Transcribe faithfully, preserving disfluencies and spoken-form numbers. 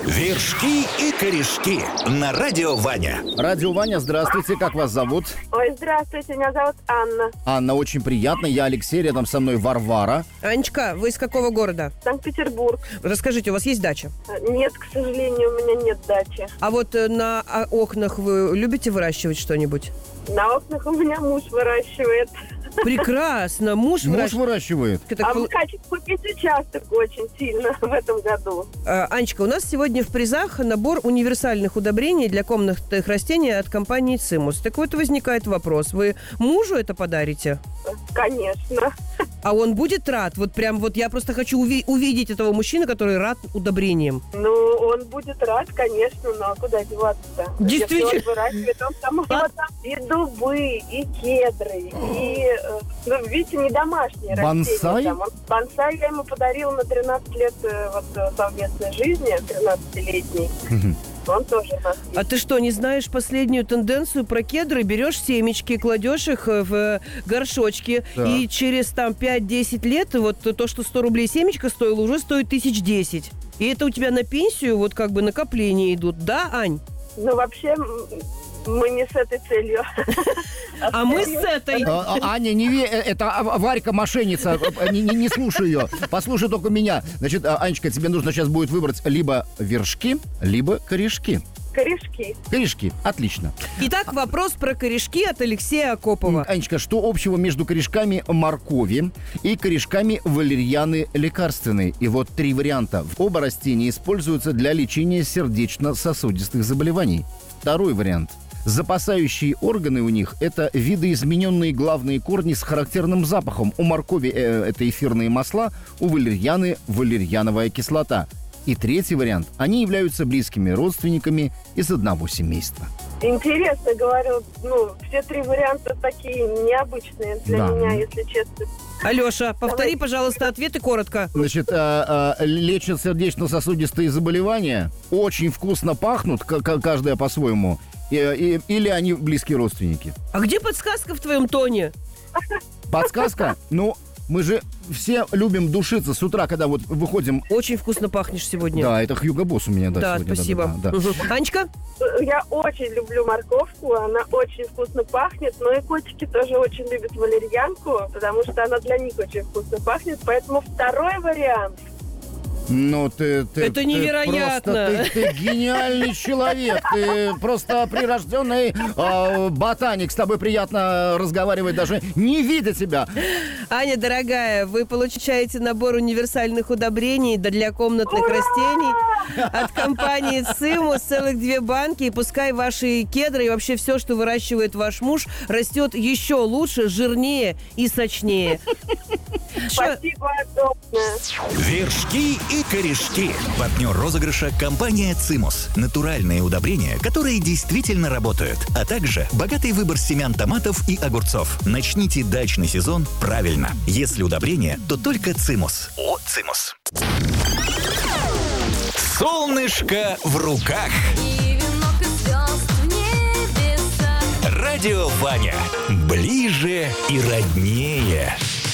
Вершки и корешки на радио Ваня. Радио Ваня, здравствуйте, как вас зовут? Ой, здравствуйте, меня зовут Анна. Анна, очень приятно, я Алексей, рядом со мной Варвара. Анечка, вы из какого города? Санкт-Петербург. Расскажите, у вас есть дача? Нет, к сожалению, у меня нет дачи. А вот э, на а, окнах вы любите выращивать что-нибудь? На окнах у меня муж выращивает. Прекрасно, муж, Муж выращивает. выращивает. Это А пол- мы хотим купить участок очень сильно в этом году. А, Анечка, у нас сегодня в призах набор универсальных удобрений для комнатных растений от компании «Цимус». Так вот, возникает вопрос, вы мужу это подарите? Конечно. А он будет рад? Вот прям вот я просто хочу уви- увидеть этого мужчину, который рад удобрениям. Ну, он будет рад, конечно, но куда деваться-то? Действительно. Если он выращивает, он там, А? вот там и дубы, и кедры, и, э, ну, видите, не домашние Бонсай? растения. Там. Он- Бонсай я ему подарила на тринадцать лет э, вот, э, совместной жизни, тринадцатилетней. Он тоже у нас есть. А ты что, не знаешь последнюю тенденцию про кедры? Берешь семечки, кладешь их в э, горшочки, Так. и через там пять-десять лет вот то, что сто рублей семечко стоило, уже стоит тысяч десять. И это у тебя на пенсию вот как бы накопления идут. Да, Ань? Ну, вообще, м, мы не с этой целью. А мы с этой. А, а, Аня, не ве- э, это а, Варька мошенница, э, не, не- не слушай ее, послушай только меня. Значит, а, Анечка, тебе нужно сейчас будет выбрать либо вершки, либо корешки. Корешки. Корешки, отлично. Итак, вопрос про корешки от Алексея Акопова. Анечка, что общего между корешками моркови и корешками валерьяны лекарственной? И вот три варианта. Оба растения используются для лечения сердечно-сосудистых заболеваний. Второй вариант. Запасающие органы у них – это видоизмененные главные корни с характерным запахом. У моркови э, это эфирные масла, у валерьяны – валерьяновая кислота. И третий вариант. Они являются близкими родственниками из одного семейства. Интересно, говорю, ну, все три варианта такие необычные для Да. меня, если честно. Алеша, повтори, пожалуйста, ответы коротко. Значит, а, а, лечат сердечно-сосудистые заболевания, очень вкусно пахнут, к- к- каждая по-своему, и- и- или они близкие родственники. А где подсказка в твоем тоне? Подсказка? Ну, мы же все любим душиться с утра, когда вот выходим. Очень вкусно пахнешь сегодня. Да, это Хьюго Босс у меня, да, Да, сегодня. спасибо. Да, да, да. Мгм. Анечка? Я очень люблю морковку, она очень вкусно пахнет, но и котики тоже очень любят валерьянку, потому что она для них очень вкусно пахнет, поэтому второй вариант. Ну, ты, ты, Это ты невероятно. просто- ты, ты гениальный человек. Ты просто прирожденный а, ботаник. С тобой приятно разговаривать, даже не видя тебя. Аня, дорогая, вы получаете набор универсальных удобрений для комнатных растений от компании «Цимус», целых две банки. И пускай ваши кедры и вообще все, что выращивает ваш муж, растет еще лучше, жирнее и сочнее. Шо- Спасибо огромное. Вершки и корешки. Партнер розыгрыша – компания «Цимус». Натуральные удобрения, которые действительно работают. А также богатый выбор семян томатов и огурцов. Начните дачный сезон правильно. Если удобрения, то только «Цимус». От «Цимус». Солнышко в руках. И венок из звезд в небесах. Радио Ваня. Ближе и роднее.